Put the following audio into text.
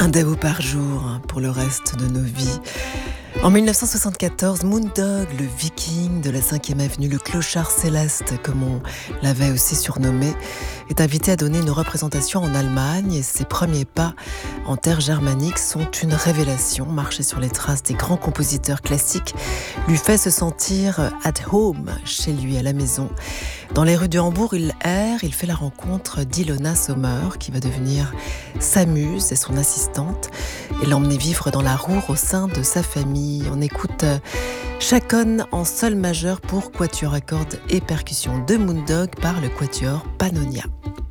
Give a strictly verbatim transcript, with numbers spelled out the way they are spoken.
Un dao par jour hein, pour le reste de nos vies. En mille neuf cent soixante-quatorze, Moondog, le viking de la cinquième avenue, le clochard céleste, comme on l'avait aussi surnommé, est invité à donner une représentation en Allemagne et ses premiers pas en terre germanique sont une révélation. Marcher sur les traces des grands compositeurs classiques lui fait se sentir at home chez lui, à la maison. Dans les rues de Hambourg, il erre, il fait la rencontre d'Ilona Sommer, qui va devenir sa muse et son assistante, et l'emmener vivre dans la Ruhr au sein de sa famille. On écoute Chaconne en sol majeur pour quatuor à cordes et percussions de Moondog par le quatuor Pannonia.